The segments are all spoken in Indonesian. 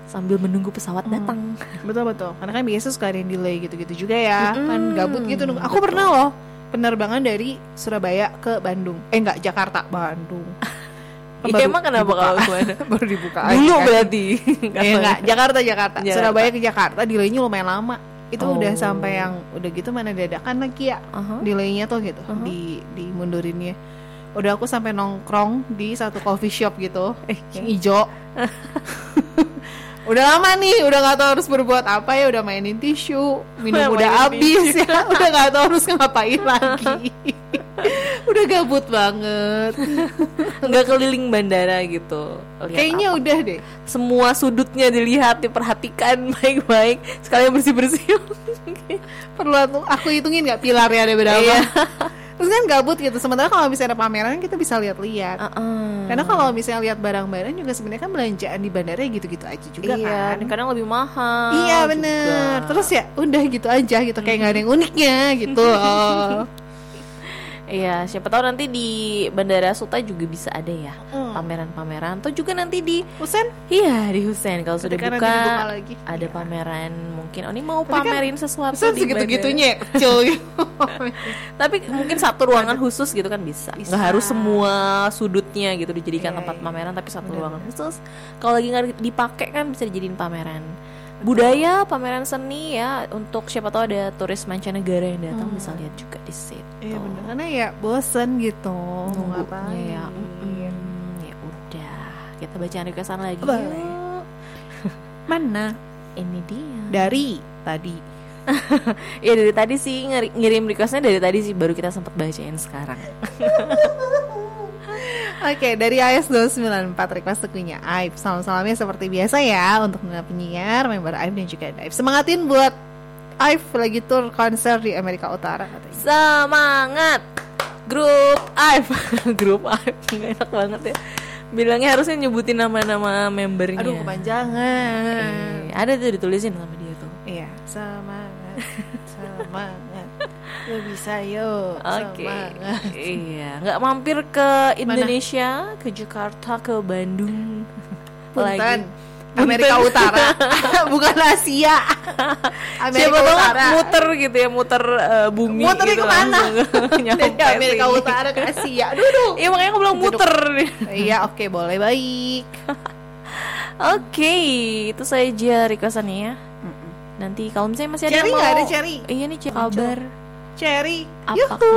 sambil menunggu pesawat datang. Betul. Karena kan biasa suka ada yang delay gitu-gitu juga ya. Kan gabut gitu nunggu. Aku pernah loh penerbangan dari Surabaya ke Bandung. Jakarta, Bandung. Iya, emang kenapa kalau kemana? Baru dibuka Dulu kan. berarti. Jakarta. Surabaya ke Jakarta delaynya lumayan lama. Itu udah sampai yang udah gitu mana dadakan lagi ya. Delaynya tuh gitu. Di mundurinnya. Udah aku sampai nongkrong di satu coffee shop gitu, yang hijau. Udah lama nih, udah nggak tahu harus berbuat apa ya, udah mainin tisu, minum udah habis ya, udah nggak tahu harus ngapain lagi. Udah gabut banget. Nggak keliling bandara gitu. Kayaknya udah deh. Semua sudutnya dilihat, diperhatikan baik-baik. Sekalian bersih-bersih. Perlu aku hitungin nggak pilarnya ada berapa. Terus kan gabut gitu. Sementara kalau misalnya ada pameran kita bisa lihat-lihat. Karena kalau misalnya lihat barang-barang juga sebenarnya kan belanjaan di bandara gitu-gitu aja juga kan. Kadang lebih mahal. Iya bener. Terus ya udah gitu aja gitu, kayak nggak ada yang uniknya gitu. Iya, siapa tahu nanti di Bandara Suta juga bisa ada ya pameran-pameran. Atau juga nanti di Husein? Iya, di Husein kalau sudah kan buka lagi. ada pameran mungkin. Ini mau pamerin sesuatu di segitu-gitunya kecil gitu. Tapi mungkin satu ruangan khusus gitu kan bisa. Nggak harus semua sudutnya gitu dijadikan tempat pameran, tapi satu ruangan khusus. Kalau lagi nggak dipakai kan bisa dijadiin pameran budaya, pameran seni ya, untuk siapa tahu ada turis mancanegara yang datang bisa lihat juga di situ. Iya benar, karena ya bosen gitu nunggunya ya. Ya udah, kita bacaan requestan lagi. Mana? Ini dia. Dari tadi. Ya dari tadi sih ngirim requestnya dari tadi sih, baru kita sempat bacain sekarang. Oke, dari AS294 request lagunya Aib. Salam-salamnya seperti biasa ya untuk penyiar, member Aib dan juga Aib. Semangatin buat Aib lagi tur konser di Amerika Utara katanya. Semangat grup Aib. Grup Aib nggak enak banget ya. Bilangnya harusnya nyebutin nama-nama membernya. Aduh kepanjangan. Ada tuh ditulisin sama dia tuh. Iya, semangat. Lo bisa yuk. Oke. Iya, nggak mampir ke Indonesia, ke Jakarta, ke Bandung. Punten. Amerika Utara. Bukan Asia. Amerika Utara. Muter gitu ya, muter bumi. Muternya gitu kemana? Dari Amerika Utara ke Asia. Aduh. Iya makanya aku bilang muter. Iya, oke, boleh, baik. Oke, itu saja requestannya ya. Nanti kalau misalnya masih ada Cherry yang mau, ada Cherry. Iya nih kabar. Cherry, yuhu.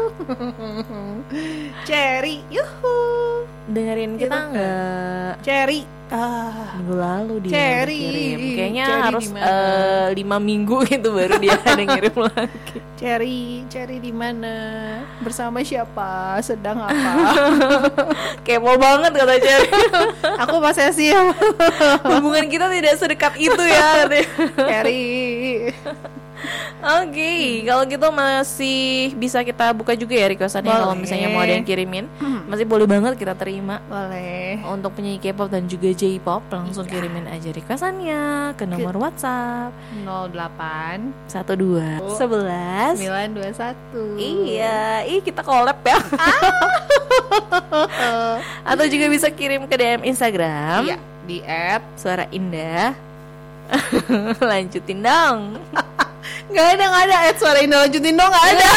Cherry, yuhu. Dengerin kita nggak? Cherry, minggu lalu dia Cherry kirim. Kayaknya Cherry harus 5 minggu gitu baru dia ada ngirim lagi. Cherry di mana? Bersama siapa? Sedang apa? Kepo banget kata Cherry. Aku posesif. Hubungan kita tidak sedekat itu ya. Cherry. Oke, kalau gitu masih bisa kita buka juga ya requestannya. Kalau misalnya mau ada yang kirimin, masih boleh banget kita terima. Boleh. Untuk penyanyi K-pop dan juga J-pop, langsung kirimin aja requestannya ke nomor WhatsApp 08 12 11 921. Iya, kita collab ya. Atau juga bisa kirim ke DM Instagram. Iya, di @suaraindah. Lanjutin dong. Gak ada suara Indah lanjutin dong, gak ada.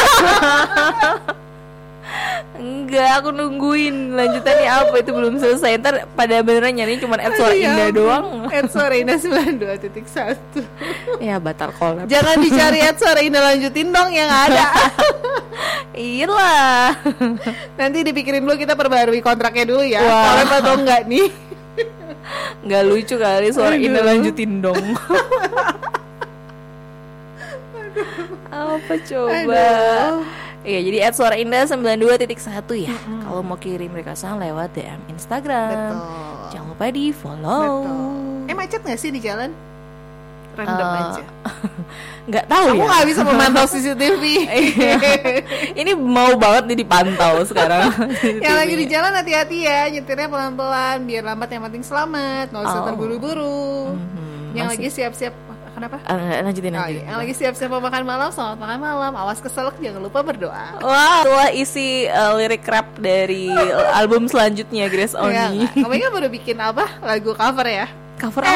Enggak, aku nungguin lanjutannya apa, itu belum selesai. Ntar pada beneran nyari cuma suara Indah doang. Suara Indah 92.1. Ya batal collab. Jangan dicari suara Indah lanjutin dong yang ada. Iyalah. Nanti dipikirin dulu, kita perbarui kontraknya dulu ya. Collab atau enggak nih. Nggak lucu kali suara Indah lanjutin dong. Apa coba? Iya, jadi @suaraindah 92.1 ya. Kalau mau kirim requestan lewat DM Instagram. Betul. Jangan lupa di follow. Macet nggak sih di jalan? Random aja. Nggak tahu Aku ya. nggak bisa memantau CCTV. Ini mau banget nih dipantau sekarang. Yang lagi di jalan hati-hati ya, nyetirnya pelan-pelan biar lambat yang penting selamat, nggak usah terburu-buru. Yang lagi siap-siap, kenapa? Lanjutin. Yang lagi siap-siap mau makan malam, selamat makan malam. Awas keselak, jangan lupa berdoa. Wah, itulah isi lirik rap dari album selanjutnya Grace Oni. Kamu kan baru bikin apa? Lagu cover ya? Cover